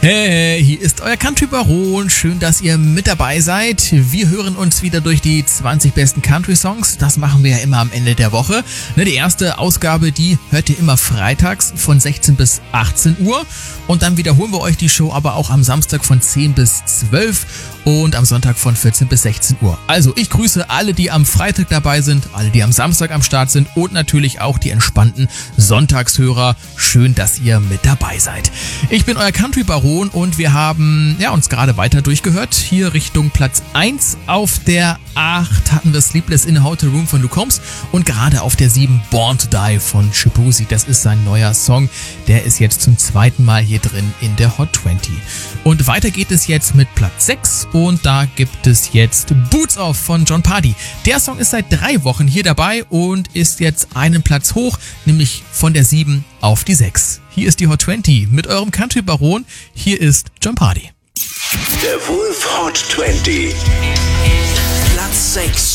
Hey, hier ist euer Country Baron. Schön, dass ihr mit dabei seid. Wir hören uns wieder durch die 20 besten Country Songs. Das machen wir ja immer am Ende der Woche. Die erste Ausgabe, die hört ihr immer freitags von 16 bis 18 Uhr. Und dann wiederholen wir euch die Show aber auch am Samstag von 10 bis 12 und am Sonntag von 14 bis 16 Uhr. Also ich grüße alle, die am Freitag dabei sind, alle, die am Samstag am Start sind und natürlich auch die entspannten Sonntagshörer. Schön, dass ihr mit dabei seid. Ich bin euer Country Baron und wir haben uns gerade weiter durchgehört. Hier Richtung Platz 1. Auf der 8 hatten wir Sleepless in a Hotel Room von Luke Combs und gerade auf der 7 Born to Die von Shaboozey. Das ist sein neuer Song. Der ist jetzt zum zweiten Mal hier drin in der Hot 20. Und weiter geht es jetzt mit Platz 6 und da gibt es jetzt Boots Off von Jon Pardi. Der Song ist seit 3 Wochen hier dabei und ist jetzt einen Platz hoch, nämlich von der 7 auf die 6. Hier ist die Hot 20 mit eurem Country Baron. Hier ist Jon Pardi. Der Wolf Hot 20. Platz 6.